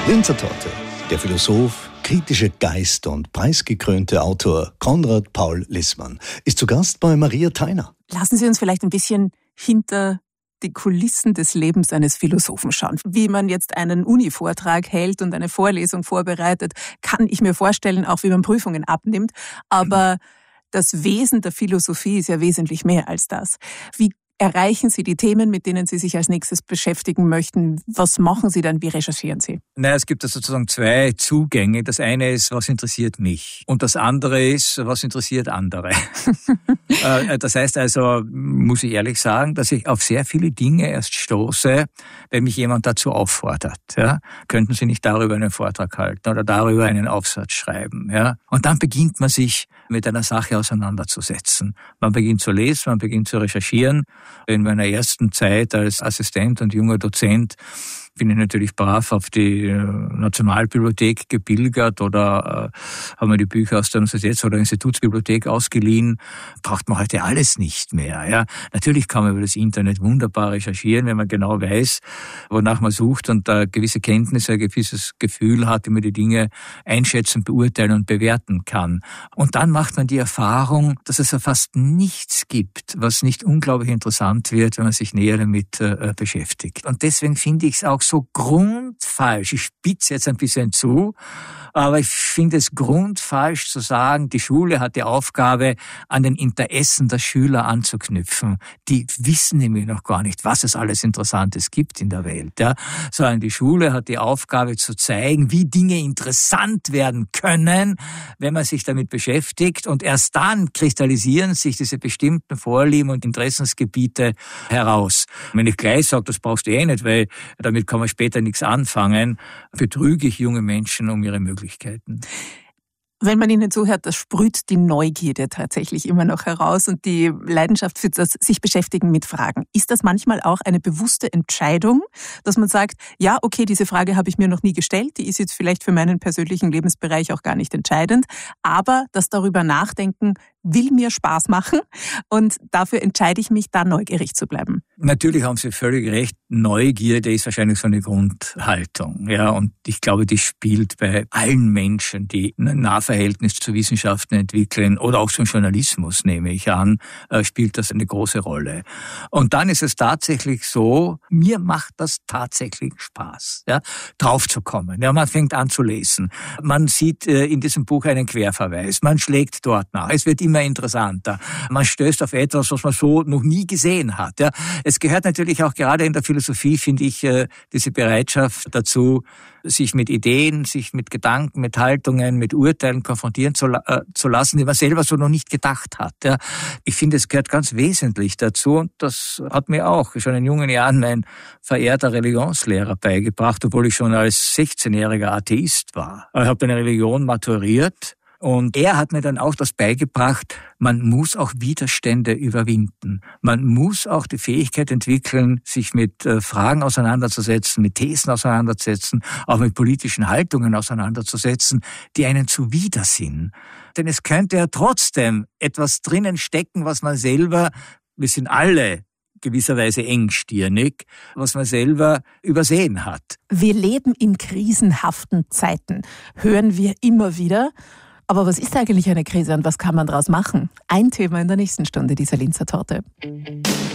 Linzer Torte. Der Philosoph, kritische Geist und preisgekrönte Autor Konrad Paul Lissmann ist zu Gast bei Maria Theiner. Lassen Sie uns vielleicht ein bisschen hinter die Kulissen des Lebens eines Philosophen schauen. Wie man jetzt einen Uni-Vortrag hält und eine Vorlesung vorbereitet, kann ich mir vorstellen, auch wie man Prüfungen abnimmt. Aber das Wesen der Philosophie ist ja wesentlich mehr als das. Wie erreichen Sie die Themen, mit denen Sie sich als nächstes beschäftigen möchten? Was machen Sie dann? Wie recherchieren Sie? Es gibt da sozusagen zwei Zugänge. Das eine ist, was interessiert mich? Und das andere ist, was interessiert andere? Das heißt also, muss ich ehrlich sagen, dass ich auf sehr viele Dinge erst stoße, wenn mich jemand dazu auffordert. Ja? Könnten Sie nicht darüber einen Vortrag halten oder darüber einen Aufsatz schreiben? Ja? Und dann beginnt man sich mit einer Sache auseinanderzusetzen. Man beginnt zu lesen, man beginnt zu recherchieren. In meiner ersten Zeit als Assistent und junger Dozent bin ich natürlich brav auf die Nationalbibliothek gepilgert oder haben mir die Bücher aus der Universitäts- oder Institutsbibliothek ausgeliehen. Braucht man heute alles nicht mehr. Ja. Natürlich kann man über das Internet wunderbar recherchieren, wenn man genau weiß, wonach man sucht und gewisse Kenntnisse, ein gewisses Gefühl hat, wie man die Dinge einschätzen, beurteilen und bewerten kann. Und dann macht man die Erfahrung, dass es ja fast nichts gibt, was nicht unglaublich interessant wird, wenn man sich näher damit beschäftigt. Und deswegen finde ich es auch so grundfalsch. Ich spitze jetzt ein bisschen zu, aber ich finde es grundfalsch zu sagen, die Schule hat die Aufgabe, an den Interessen der Schüler anzuknüpfen. Die wissen nämlich noch gar nicht, was es alles Interessantes gibt in der Welt. Ja. Sondern die Schule hat die Aufgabe zu zeigen, wie Dinge interessant werden können, wenn man sich damit beschäftigt. Und erst dann kristallisieren sich diese bestimmten Vorlieben und Interessensgebiete heraus. Wenn ich gleich sage, das brauchst du eh nicht, weil damit kann man später nichts anfangen, betrüge ich junge Menschen um ihre Möglichkeiten. Wenn man Ihnen zuhört, das sprüht die Neugierde tatsächlich immer noch heraus und die Leidenschaft für das sich beschäftigen mit Fragen. Ist das manchmal auch eine bewusste Entscheidung, dass man sagt, ja, okay, diese Frage habe ich mir noch nie gestellt, die ist jetzt vielleicht für meinen persönlichen Lebensbereich auch gar nicht entscheidend, aber das darüber nachdenken will mir Spaß machen und dafür entscheide ich mich, da neugierig zu bleiben. Natürlich haben Sie völlig recht. Neugierde ist wahrscheinlich so eine Grundhaltung. Ja, und ich glaube, die spielt bei allen Menschen, die ein Nahverhältnis zu Wissenschaften entwickeln oder auch zum Journalismus, nehme ich an, spielt das eine große Rolle. Und dann ist es tatsächlich so, mir macht das tatsächlich Spaß, ja, draufzukommen. Ja, man fängt an zu lesen. Man sieht in diesem Buch einen Querverweis. Man schlägt dort nach. Es wird immer interessanter. Man stößt auf etwas, was man so noch nie gesehen hat. Ja. Es gehört natürlich auch gerade in der Philosophie, finde ich, diese Bereitschaft dazu, sich mit Ideen, sich mit Gedanken, mit Haltungen, mit Urteilen konfrontieren zu lassen, die man selber so noch nicht gedacht hat. Ja. Ich finde, es gehört ganz wesentlich dazu und das hat mir auch schon in jungen Jahren mein verehrter Religionslehrer beigebracht, obwohl ich schon als 16-jähriger Atheist war. Ich habe eine Religion maturiert. Und er hat mir dann auch das beigebracht, man muss auch Widerstände überwinden. Man muss auch die Fähigkeit entwickeln, sich mit Fragen auseinanderzusetzen, mit Thesen auseinanderzusetzen, auch mit politischen Haltungen auseinanderzusetzen, die einen zuwider sind. Denn es könnte ja trotzdem etwas drinnen stecken, was man selber, wir sind alle gewisserweise engstirnig, was man selber übersehen hat. Wir leben in krisenhaften Zeiten, hören wir immer wieder. Aber was ist eigentlich eine Krise und was kann man daraus machen? Ein Thema in der nächsten Stunde dieser Linzer Torte.